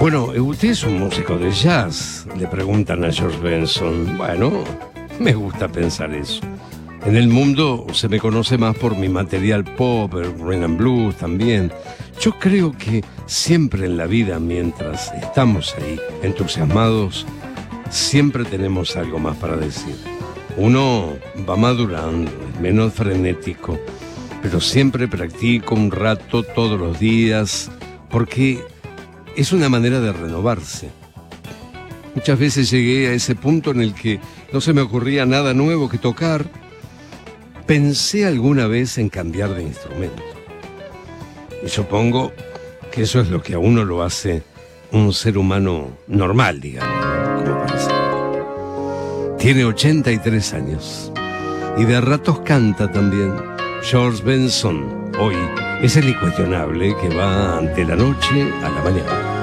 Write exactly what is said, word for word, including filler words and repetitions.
Bueno, usted es un músico de jazz, le preguntan a George Benson. Bueno, me gusta pensar eso. En el mundo se me conoce más por mi material pop, el rhythm and blues también. Yo creo que siempre en la vida, mientras estamos ahí, entusiasmados, siempre tenemos algo más para decir. Uno va madurando, es menos frenético, pero siempre practico un rato todos los días, porque es una manera de renovarse. Muchas veces llegué a ese punto en el que no se me ocurría nada nuevo que tocar. Pensé alguna vez en cambiar de instrumento. Y supongo que eso es lo que a uno lo hace un ser humano normal, digamos, como parece. Tiene ochenta y tres años y de ratos canta también. George Benson hoy es el incuestionable que va de la noche a la mañana.